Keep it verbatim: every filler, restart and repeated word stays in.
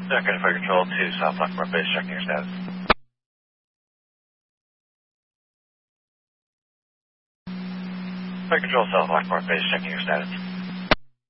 Second Fire Control to South Lockport Base, checking your status. Fire Control South Lockport Base, checking your status.